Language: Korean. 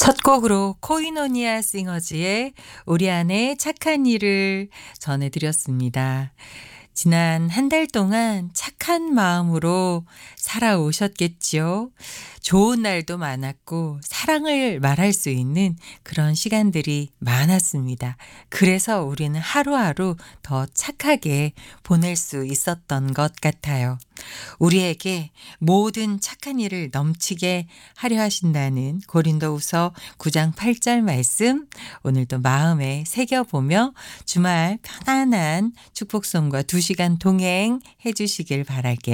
첫 곡으로 코이노니아 싱어즈의 우리 안에 착한 일을 전해드렸습니다. 지난 한 달 동안 착한 마음으로 살아오셨겠지요. 좋은 날도 많았고 사랑을 말할 수 있는 그런 시간들이 많았습니다. 그래서 우리는 하루하루 더 착하게 보낼 수 있었던 것 같아요. 우리에게 모든 착한 일을 넘치게 하려 하신다는 고린도후서 9장 8절 말씀 오늘도 마음에 새겨보며 주말 편안한 축복송과 2시간 동행해 주시길 바랄게요.